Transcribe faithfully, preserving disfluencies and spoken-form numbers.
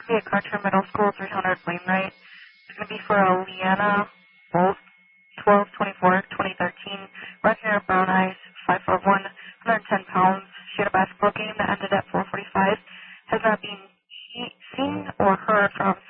be at Carter Middle School, three hundred Wainwright. It's going to be for a Leanna Bolt, twelve twenty-four twenty thirteen. Red-hair, brown eyes, five foot one, one hundred ten pounds. She had a basketball game that ended at four forty-five. Has not been seen or heard from